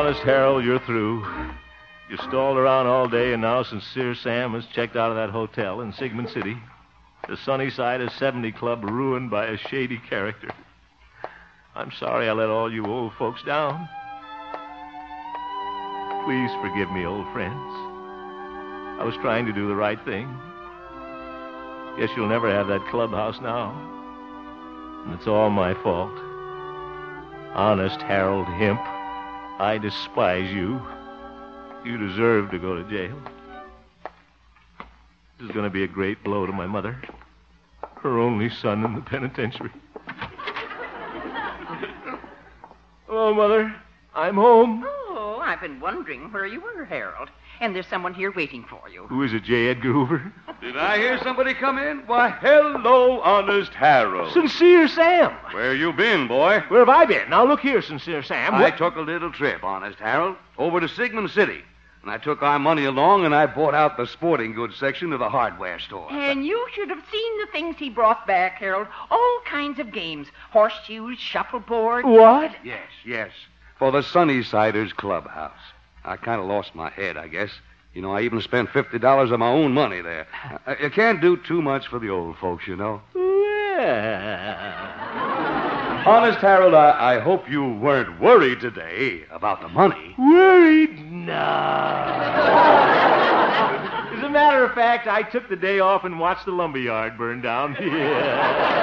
Honest Harold, you're through. You stalled around all day, and now Sincere Sam has checked out of that hotel in Sigmund City. The Sunnyside of 70 Club ruined by a shady character. I'm sorry I let all you old folks down. Please forgive me, old friends. I was trying to do the right thing. Guess you'll never have that clubhouse now. And it's all my fault. Honest Harold Hemp, I despise you. You deserve to go to jail. This is going to be a great blow to my mother. Her only son in the penitentiary. Hello, Mother. I'm home. Oh, I've been wondering where you were, Harold. And there's someone here waiting for you. Who is it, J. Edgar Hoover? Did I hear somebody come in? Why, hello, Honest Harold. Sincere Sam. Where you been, boy? Where have I been? Now, look here, Sincere Sam. I took a little trip, Honest Harold, over to Sigmund City. And I took our money along, and I bought out the sporting goods section of the hardware store. And you should have seen the things he brought back, Harold. All kinds of games. Horseshoes, shuffleboard. What? Yes. For the Sunnysiders Clubhouse. I kind of lost my head, I guess. You know, I even spent $50 of my own money there. You can't do too much for the old folks, you know. Yeah. Honest, Harold, I hope you weren't worried today about the money. Worried? No. As a matter of fact, I took the day off and watched the lumberyard burn down. Yeah.